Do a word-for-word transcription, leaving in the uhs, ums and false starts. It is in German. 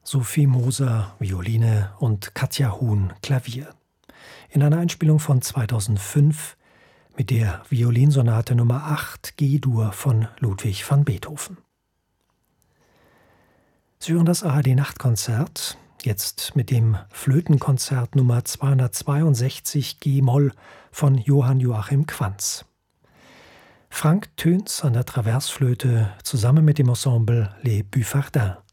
Sophie Moser, Violine und Katja Huhn, Klavier. In einer Einspielung von zweitausendfünf mit der Violinsonate Nummer acht G-Dur von Ludwig van Beethoven. Sie hören das A R D-Nachtkonzert, jetzt mit dem Flötenkonzert Nummer zweihundertzweiundsechzig G-Moll von Johann Joachim Quantz. Frank Töns an der Traversflöte zusammen mit dem Ensemble Les Buffardins.